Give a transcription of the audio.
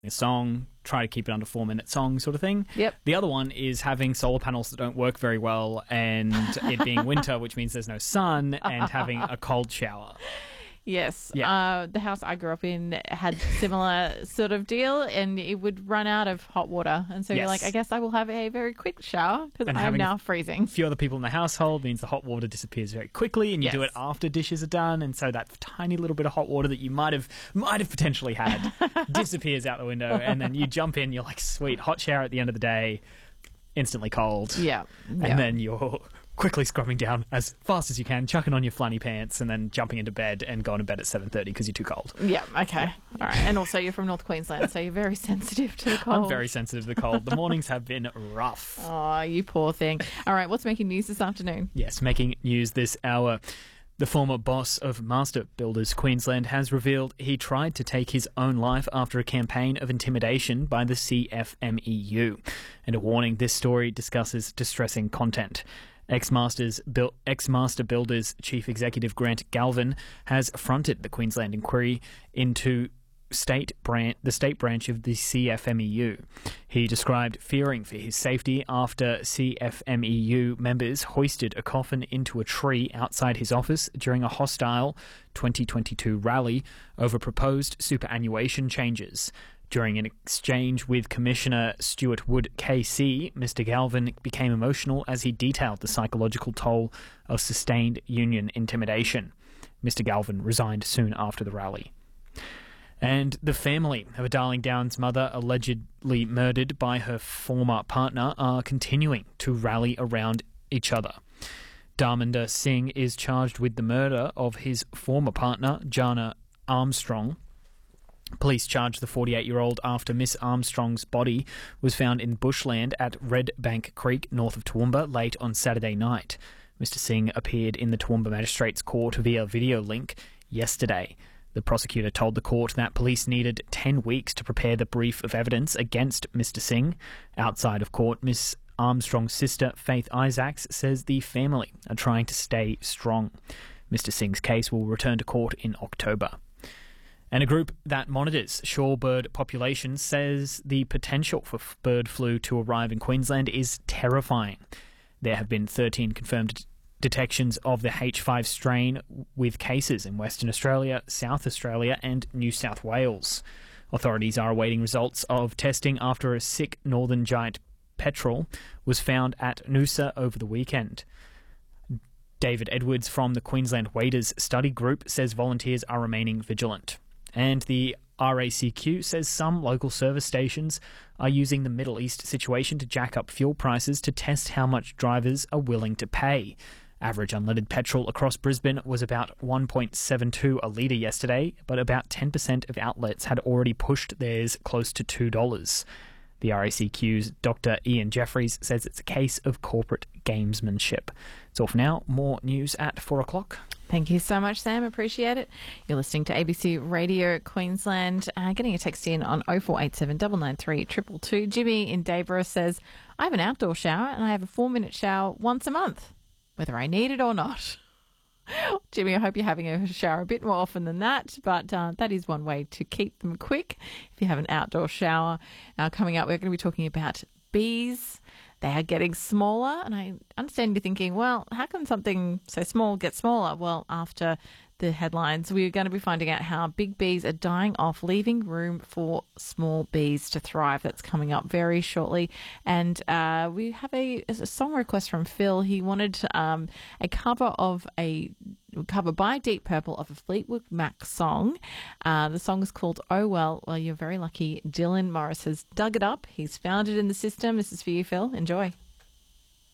a song, try to keep it under 4-minute song sort of thing. Yep. The other one is having solar panels that don't work very well and it being winter, which means there's no sun, and having a cold shower. Yes. Yeah. The house I grew up in had similar sort of deal, and it would run out of hot water. And so you're like, I guess I will have a very quick shower because I'm now freezing. A few other people in the household means the hot water disappears very quickly, and you do it after dishes are done, and so that tiny little bit of hot water that you might have potentially had disappears out the window, and then you jump in, you're like, sweet, hot shower at the end of the day, instantly cold. Yeah. And then you're quickly scrubbing down as fast as you can, chucking on your flanny pants, and then jumping into bed and going to bed at 7:30 because you're too cold. Yeah, okay. Yeah. All right. And also you're from North Queensland, so you're very sensitive to the cold. I'm very sensitive to the cold. The mornings have been rough. Oh, you poor thing. All right, what's making news this afternoon? Yes, making news this hour. The former boss of Master Builders Queensland has revealed he tried to take his own life after a campaign of intimidation by the CFMEU. And a warning, this story discusses distressing content. Ex-Master Builders Chief Executive Grant Galvin has fronted the Queensland inquiry into the state branch of the CFMEU. He described fearing for his safety after CFMEU members hoisted a coffin into a tree outside his office during a hostile 2022 rally over proposed superannuation changes. During an exchange with Commissioner Stuart Wood KC, Mr Galvin became emotional as he detailed the psychological toll of sustained union intimidation. Mr Galvin resigned soon after the rally. And the family of a Darling Downs mother allegedly murdered by her former partner are continuing to rally around each other. Dharminder Singh is charged with the murder of his former partner, Jana Armstrong. Police charged the 48-year-old after Miss Armstrong's body was found in bushland at Red Bank Creek, north of Toowoomba, late on Saturday night. Mr Singh appeared in the Toowoomba Magistrates Court via video link yesterday. The prosecutor told the court that police needed 10 weeks to prepare the brief of evidence against Mr Singh. Outside of court, Miss Armstrong's sister, Faith Isaacs, says the family are trying to stay strong. Mr Singh's case will return to court in October. And a group that monitors shorebird populations says the potential for bird flu to arrive in Queensland is terrifying. There have been 13 confirmed detections of the H5 strain, with cases in Western Australia, South Australia and New South Wales. Authorities are awaiting results of testing after a sick northern giant petrel was found at Noosa over the weekend. David Edwards from the Queensland Waders Study Group says volunteers are remaining vigilant. And the RACQ says some local service stations are using the Middle East situation to jack up fuel prices to test how much drivers are willing to pay. Average unleaded petrol across Brisbane was about 1.72 a litre yesterday, but about 10% of outlets had already pushed theirs close to $2. The RACQ's Dr. Ian Jeffries says it's a case of corporate gamesmanship. It's all for now. More news at 4 o'clock. Thank you so much, Sam. Appreciate it. You're listening to ABC Radio Queensland. Getting a text in on 0487 993 222. Jimmy in Dayborough says, I have an outdoor shower and I have a 4-minute shower once a month, whether I need it or not. Jimmy, I hope you're having a shower a bit more often than that, but that is one way to keep them quick if you have an outdoor shower. Coming up, we're going to be talking about bees. They are getting smaller, and I understand you're thinking, well, how can something so small get smaller? Well, after the headlines, we're going to be finding out how big bees are dying off, leaving room for small bees to thrive. That's coming up very shortly. And we have a song request from Phil. He wanted a cover by Deep Purple of a Fleetwood Mac song. The song is called Oh Well, you're very lucky. Dylan Morris has dug it up. He's found it in the system. This is for you, Phil. Enjoy.